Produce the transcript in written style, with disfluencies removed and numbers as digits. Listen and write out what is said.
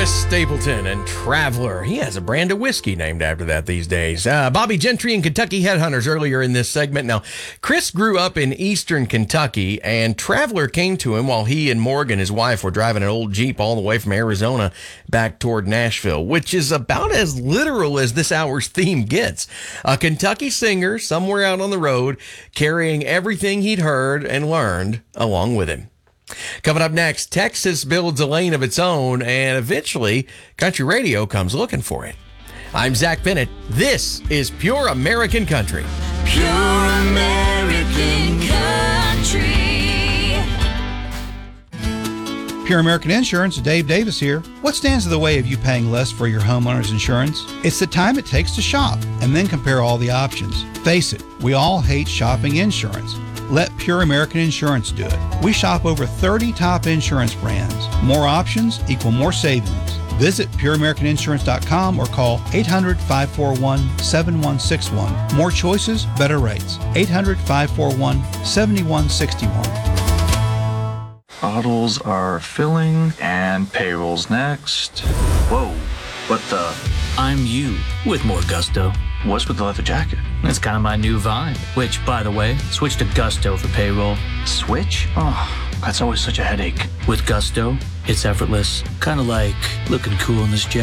Chris Stapleton and Traveler. He has a brand of whiskey named after that these days. Bobby Gentry and Kentucky Headhunters earlier in this segment. Now, Chris grew up in eastern Kentucky, and Traveler came to him while he and Morgan, his wife, were driving an old Jeep all the way from Arizona back toward Nashville, which is about as literal as this hour's theme gets. A Kentucky singer somewhere out on the road carrying everything he'd heard and learned along with him. Coming up next, Texas builds a lane of its own, and eventually, country radio comes looking for it. I'm Zach Bennett. This is Pure American Country. Pure American Country. Pure American Insurance, Dave Davis here. What stands in the way of you paying less for your homeowner's insurance? It's the time it takes to shop and then compare all the options. Face it, we all hate shopping insurance. Let Pure American Insurance do it. We shop over 30 top insurance brands. More options equal more savings. Visit pureamericaninsurance.com or call 800-541-7161. More choices, better rates. 800-541-7161. Bottles are filling and payroll's next. Whoa, what the? I'm you with more gusto. What's with the leather jacket? It's kind of my new vibe. Which, by the way, switch to Gusto for payroll. Switch? Oh, that's always such a headache. With Gusto, it's effortless. Kind of like looking cool in this jacket.